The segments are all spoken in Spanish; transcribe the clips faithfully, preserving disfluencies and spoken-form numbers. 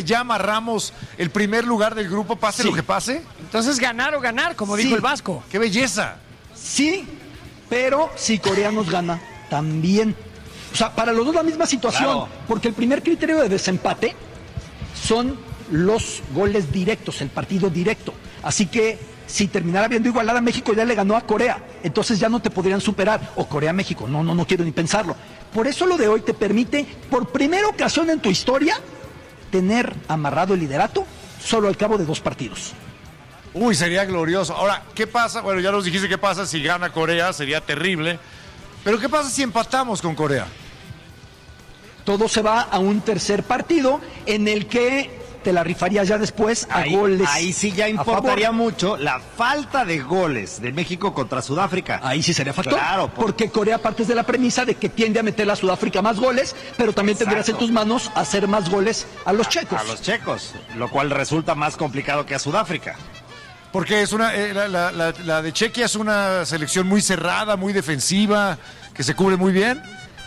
ya amarramos el primer lugar del grupo, pase sí. lo que pase. Entonces ganar o ganar, como sí. dijo el Vasco. ¡Qué belleza! Sí, pero si Corea nos gana, también. O sea, para los dos la misma situación, claro. Porque el primer criterio de desempate son los goles directos, el partido directo. Así que si terminara viendo igualada, México ya le ganó a Corea, entonces ya no te podrían superar. O Corea-México, no, no, no quiero ni pensarlo. Por eso lo de hoy te permite, por primera ocasión en tu historia, tener amarrado el liderato solo al cabo de dos partidos. Uy, sería glorioso. Ahora, ¿qué pasa? Bueno, ya nos dijiste qué pasa si gana Corea, sería terrible. Pero ¿qué pasa si empatamos con Corea? Todo se va a un tercer partido en el que te la rifarías ya después a ahí, goles. Ahí sí ya importaría mucho la falta de goles de México contra Sudáfrica. Ahí sí sería factor. Claro, por... porque Corea partes de la premisa de que tiende a meter a Sudáfrica más goles, pero también Exacto. tendrías en tus manos hacer más goles a los checos. A, a los checos, lo cual resulta más complicado que a Sudáfrica. Porque es una eh, la, la, la, la de Chequia es una selección muy cerrada, muy defensiva, que se cubre muy bien.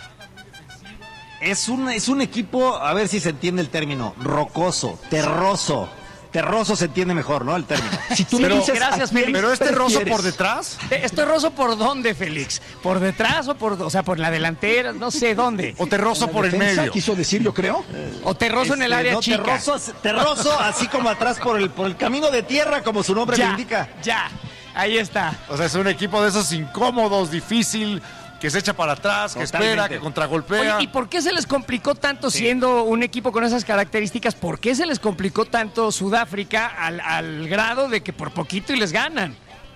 Es un, es un equipo, a ver si se entiende el término, rocoso, terroso. Terroso se entiende mejor, ¿no? El término. Si tú pero, me dices, gracias, Félix. ¿Pero es terroso por detrás? ¿Es terroso por dónde, Félix? ¿Por detrás o por, o sea, por la delantera? No sé dónde. ¿O terroso por el medio? Quiso decir, yo creo. ¿O terroso este, en el área no, chica? Terroso, terroso así como atrás por el, por el camino de tierra, como su nombre ya, le indica. Ya, ahí está. O sea, es un equipo de esos incómodos, difícil, que se echa para atrás, que Totalmente. espera, que contragolpea. Oye, ¿y por qué se les complicó tanto sí. siendo un equipo con esas características? ¿Por qué se les complicó tanto Sudáfrica al, al grado de que por poquito y les ganan?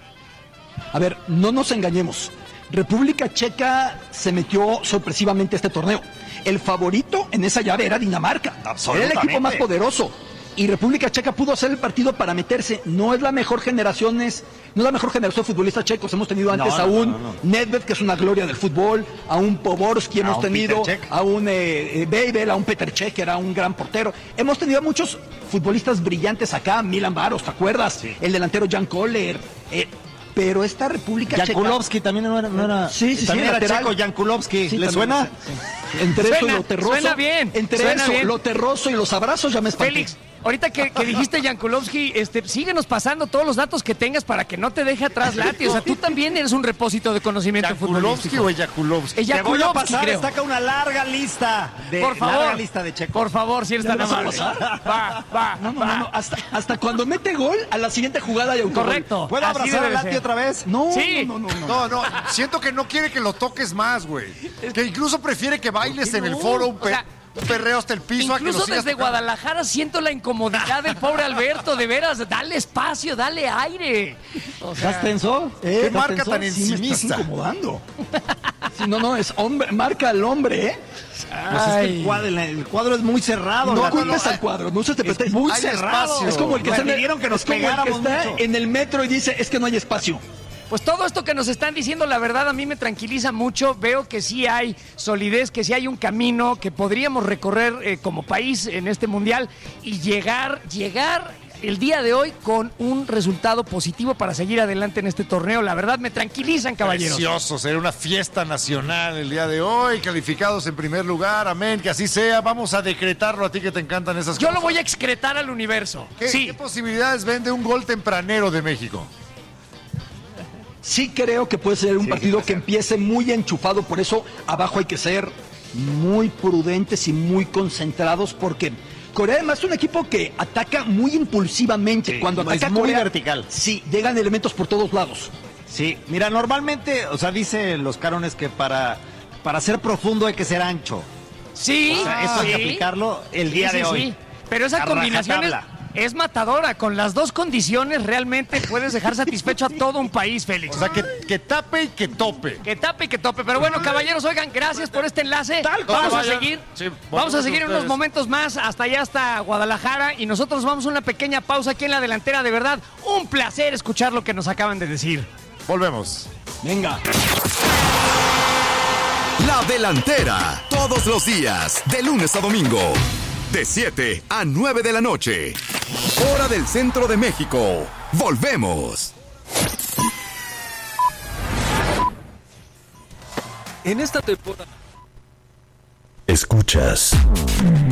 A ver, no nos engañemos. República Checa se metió sorpresivamente a este torneo. El favorito en esa llave era Dinamarca. Era el equipo más poderoso. Y República Checa pudo hacer el partido para meterse. No es la mejor generación, es, no es la mejor generación de futbolistas checos. Hemos tenido antes no, no, a un no, no, no. Nedved, que es una gloria del fútbol, a un Poborski, hemos tenido a un eh, eh, Babel, a un Petr Cech, que era un gran portero. Hemos tenido a muchos futbolistas brillantes acá, Milan Baros, ¿te acuerdas? Sí. El delantero Jan Koller. Eh, pero esta República Checa... Jankulovski también no era... No era sí, sí, también sí, era lateral. checo, Jankulovski. Sí, ¿Le suena? Sí. Entre suena, eso y lo terroso... Suena bien. Entre suena eso, bien. lo terroso y los abrazos ya me espanté. Félix, ahorita que, que dijiste Jankulovski, este, síguenos pasando todos los datos que tengas para que no te deje atrás Lati. O sea, tú también eres un repósito de conocimiento futbolístico. o Ejakulovski? Te voy a pasar, destaca una larga lista de, por favor, larga lista de checos. Por favor, si eres tan amable. Va, va, no, no, va. No, no. Hasta, hasta cuando mete gol, a la siguiente jugada hay autogol. Correcto. ¿Puedo abrazar a Lati otra vez? No, sí. no, no, no, no. No, no, siento que no quiere que lo toques más, güey. Que incluso prefiere que bailes en el foro un, pe- o sea, un perreo hasta el piso. Incluso a que desde Guadalajara siento la incomodidad del pobre Alberto. De veras, dale espacio, dale aire. O sea, ¿estás tenso? ¿Eh? ¿Qué marca tenso? tan Sí, encimista? me estás incomodando. Sí, no, no, es hombre, marca al hombre, ¿eh? Pues es que el cuadro, el cuadro es muy cerrado. No culpes al cuadro, no se te es muy cerrado. Espacio. Es como el que, bueno, está, en el, que nos es como el que está mucho. en el metro y dice, es que no hay espacio. Pues todo esto que nos están diciendo, la verdad, a mí me tranquiliza mucho. Veo que sí hay solidez, que sí hay un camino que podríamos recorrer eh, como país en este mundial y llegar, llegar el día de hoy con un resultado positivo para seguir adelante en este torneo. La verdad, me tranquilizan, caballeros. Precioso, será una fiesta nacional el día de hoy, calificados en primer lugar, amén, que así sea. Vamos a decretarlo a ti que te encantan esas Yo cosas. lo voy a excretar al universo. ¿Qué, sí. ¿Qué posibilidades ven de un gol tempranero de México? Sí creo que puede ser un sí, partido que, que empiece muy enchufado, por eso abajo hay que ser muy prudentes y muy concentrados, porque Corea además es un equipo que ataca muy impulsivamente. Sí, cuando ataca es muy Corea, vertical. Sí, llegan elementos por todos lados. Sí, mira, normalmente, o sea, dice los carones que para, para ser profundo hay que ser ancho. Sí. O sea, eso sí. hay que aplicarlo el sí, día sí, de hoy. Sí. Pero esa a combinación es, es matadora. Con las dos condiciones realmente puedes dejar satisfecho a todo un país, Félix. O sea, que, que tape y que tope. Que tape y que tope. Pero bueno, caballeros, oigan, gracias por este enlace. Tal, vamos vaya. a seguir. Sí, vamos a seguir ustedes. unos momentos más hasta allá, hasta Guadalajara. Y nosotros vamos a una pequeña pausa aquí en la delantera. De verdad, un placer escuchar lo que nos acaban de decir. Volvemos. Venga. La delantera, todos los días, de lunes a domingo, de siete a nueve de la noche. Hora del centro de México. Volvemos. En esta temporada. Escuchas